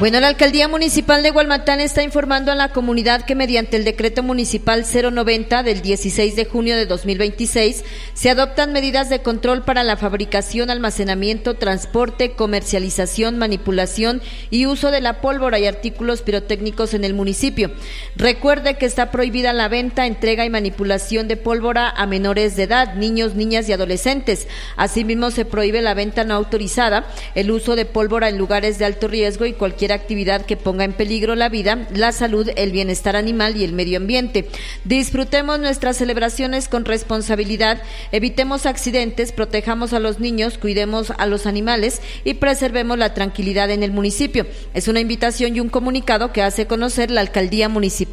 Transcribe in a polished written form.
Bueno, la Alcaldía Municipal de Hualmatán está informando a la comunidad que mediante el Decreto Municipal 090 del 16 de junio de 2026 se adoptan medidas de control para la fabricación, almacenamiento, transporte, comercialización, manipulación y uso de la pólvora y artículos pirotécnicos en el municipio. Recuerde que está prohibida la venta, entrega y manipulación de pólvora a menores de edad, niños, niñas y adolescentes. Asimismo, se prohíbe la venta no autorizada, el uso de pólvora en lugares de alto riesgo y cualquier actividad que ponga en peligro la vida, la salud, el bienestar animal y el medio ambiente. Disfrutemos nuestras celebraciones con responsabilidad, evitemos accidentes, protejamos a los niños, cuidemos a los animales y preservemos la tranquilidad en el municipio. Es una invitación y un comunicado que hace conocer la Alcaldía Municipal.